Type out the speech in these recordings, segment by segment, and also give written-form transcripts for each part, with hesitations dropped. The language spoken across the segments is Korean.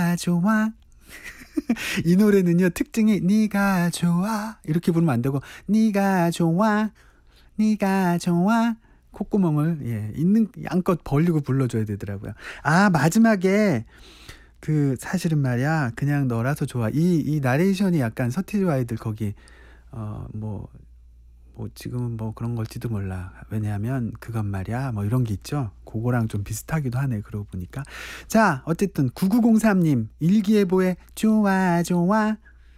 네가 좋아. 이 노래는요 특징이 네가 좋아 이렇게 부르면 안 되고 네가 좋아 네가 좋아 콧구멍을 있는 양껏 벌리고 불러줘야 되더라고요. 아 마지막에 그 사실은 말이야 그냥 너라서 좋아 이 나레이션이 약간 서티지 와이들 거기 뭐 지금은 뭐 그런 걸지도 몰라. 왜냐하면 그건 말이야 뭐 이런 게 있죠. 그거랑 좀 비슷하기도 하네 그러고 보니까. 자 어쨌든 9903님 일기예보에 좋아 좋아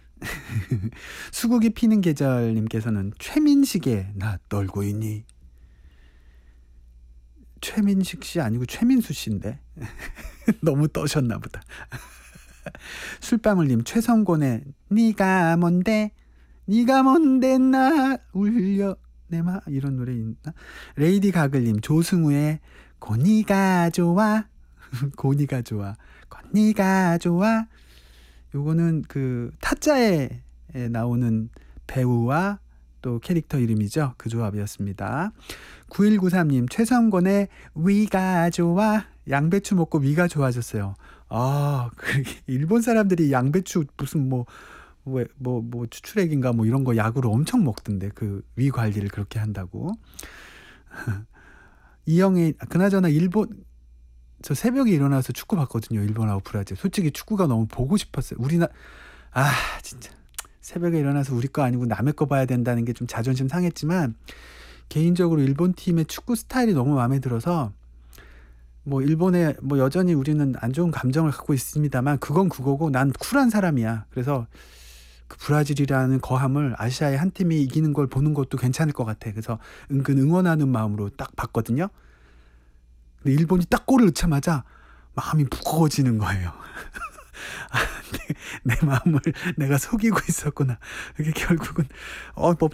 수국이 피는 계절님께서는 최민식의 나 떨고 있니. 최민식 씨 아니고 최민수 씨인데 너무 떠셨나 보다. 술방울님 최성곤의 네가 뭔데 나 울려 내마 이런 노래 있나? 레이디 가글님 조승우의 고니가 좋아 고니가 좋아 고니가 좋아 요거는 그 타짜에 나오는 배우와 또 캐릭터 이름이죠. 그 조합이었습니다. 9193님 최성곤의 위가 좋아 양배추 먹고 위가 좋아졌어요. 그렇게 일본 사람들이 양배추 무슨 뭐 추출액인가 뭐 이런 거 약으로 엄청 먹던데 그 위 관리를 그렇게 한다고. 이영애 그나저나 일본 저 새벽에 일어나서 축구 봤거든요. 일본하고 브라질. 솔직히 축구가 너무 보고 싶었어요. 진짜 새벽에 일어나서 우리 거 아니고 남의 거 봐야 된다는 게 좀 자존심 상했지만 개인적으로 일본 팀의 축구 스타일이 너무 마음에 들어서 뭐 일본에 뭐 여전히 우리는 안 좋은 감정을 갖고 있습니다만 그건 그거고 난 쿨한 사람이야. 그래서 그 브라질이라는 거함을 아시아의 한 팀이 이기는 걸 보는 것도 괜찮을 것 같아. 그래서 은근 응원하는 마음으로 딱 봤거든요. 근데 일본이 딱 골을 넣자마자 마음이 무거워지는 거예요. 내 마음을 내가 속이고 있었구나. 그게 결국은